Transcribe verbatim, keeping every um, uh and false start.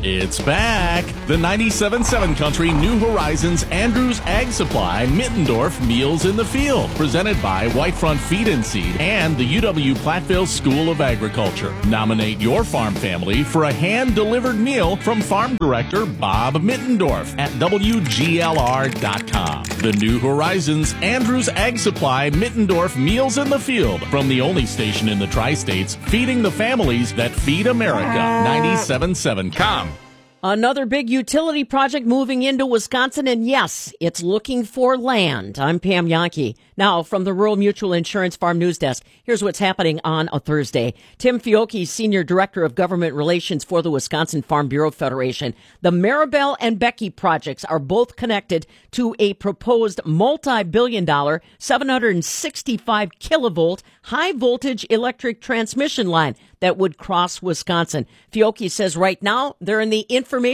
It's back. The ninety-seven point seven Country New Horizons Andrews Ag Supply Mittendorf Meals in the Field. Presented by Whitefront Feed and Seed and the U W Platteville School of Agriculture. Nominate your farm family for a hand-delivered meal from Farm Director Bob Mittendorf at W G L R dot com. The New Horizons Andrews Ag Supply Mittendorf Meals in the Field. From the only station in the Tri-States feeding the families that feed America. ninety-seven point seven Com. Another big utility project moving into Wisconsin, and yes, it's looking for land. I'm Pam Yankee. Now, from the Rural Mutual Insurance Farm News Desk, here's what's happening on a Thursday. Tim Fiocchi, Senior Director of Government Relations for the Wisconsin Farm Bureau Federation. The Maribel and Becky projects are both connected to a proposed multi-billion dollar, seven hundred sixty-five kilovolt, high-voltage electric transmission line that would cross Wisconsin. Fiocchi says right now they're in the information